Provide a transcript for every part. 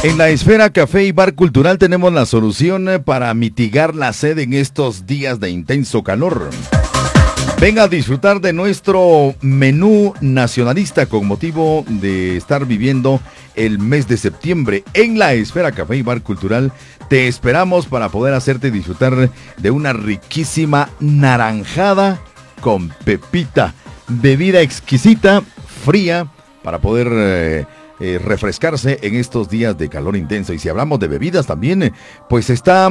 En la Esfera Café y Bar Cultural tenemos la solución para mitigar la sed en estos días de intenso calor. Venga a disfrutar de nuestro menú nacionalista con motivo de estar viviendo el mes de septiembre. En la Esfera Café y Bar Cultural te esperamos para poder hacerte disfrutar de una riquísima naranjada con pepita. Bebida exquisita, fría, para poder refrescarse en estos días de calor intenso. Y si hablamos de bebidas también, pues está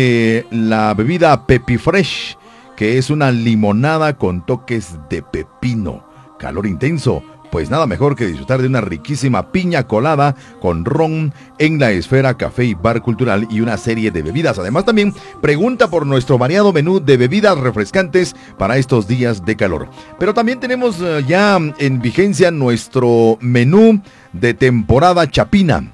la bebida Pepi Fresh, que es una limonada con toques de pepino. Calor intenso, pues nada mejor que disfrutar de una riquísima piña colada con ron en la Esfera Café y Bar Cultural y una serie de bebidas. Además también pregunta por nuestro variado menú de bebidas refrescantes para estos días de calor. Pero también tenemos ya en vigencia nuestro menú de temporada chapina.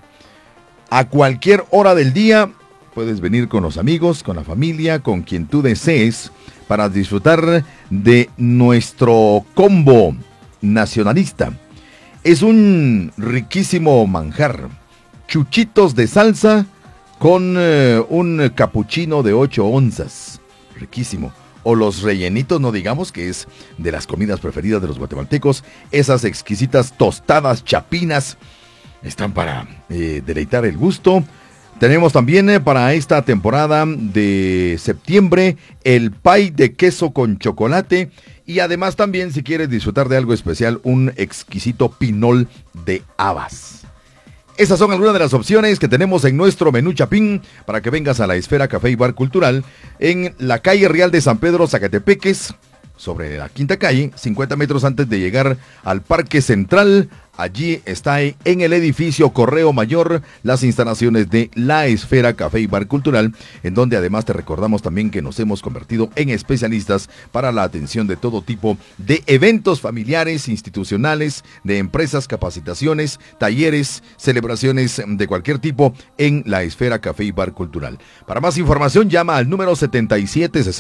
A cualquier hora del día puedes venir con los amigos, con la familia, con quien tú desees, para disfrutar de nuestro combo nacionalista. Es un riquísimo manjar. Chuchitos de salsa con un capuchino de 8 onzas. Riquísimo. O los rellenitos, no digamos, que es de las comidas preferidas de los guatemaltecos. Esas exquisitas tostadas chapinas están para deleitar el gusto. Tenemos también para esta temporada de septiembre el pay de queso con chocolate. Y además también, si quieres disfrutar de algo especial, un exquisito pinol de habas. Esas son algunas de las opciones que tenemos en nuestro menú chapín para que vengas a la Esfera Café y Bar Cultural en la calle Real de San Pedro, Zacatepeques, sobre la quinta calle, 50 metros antes de llegar al Parque Central. Allí está en el edificio Correo Mayor las instalaciones de la Esfera Café y Bar Cultural, en donde además te recordamos también que nos hemos convertido en especialistas para la atención de todo tipo de eventos familiares, institucionales, de empresas, capacitaciones, talleres, celebraciones de cualquier tipo en la Esfera Café y Bar Cultural. Para más información llama al número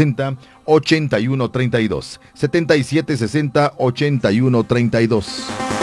7760-8132. 7760-8132.